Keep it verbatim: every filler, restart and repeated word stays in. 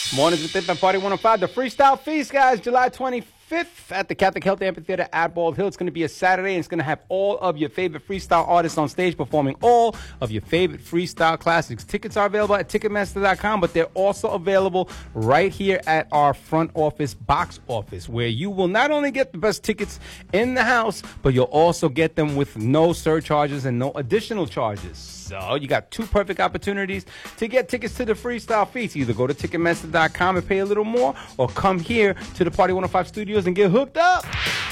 Mornings with Thip and Party one oh five. The Freestyle Feast, guys, July twenty-fifth at the Catholic Health Amphitheater at Bald Hill. It's going to be a Saturday, and it's going to have all of your favorite freestyle artists on stage performing all of your favorite freestyle classics. Tickets are available at Ticketmaster dot com, but they're also available right here at our front office box office, where you will not only get the best tickets in the house, but you'll also get them with no surcharges and no additional charges. So you got two perfect opportunities to get tickets to the Freestyle Feast. Either go to Ticketmaster dot com and pay a little more, or come here to the Party one oh five studios and get hooked up.